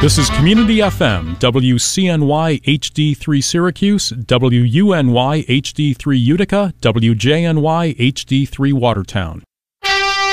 This is Community FM, WCNY HD3 Syracuse, WUNY HD3 Utica, WJNY HD3 Watertown.